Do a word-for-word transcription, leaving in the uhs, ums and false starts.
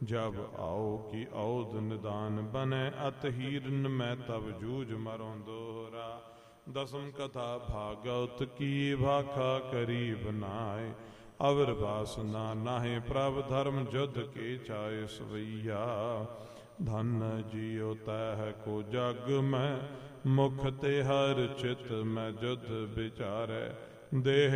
जब आओ की औद निदान बने अत हीरन में तब जूझ मरों दोहरा। दसम कथा भागवत की भाखा करी बनाए अवर वासना नाहे प्रभ धर्म जुद्ध के चाय सवैया। धन जियो तह को जग में मुख ते हर चित में जुद्ध विचारे देह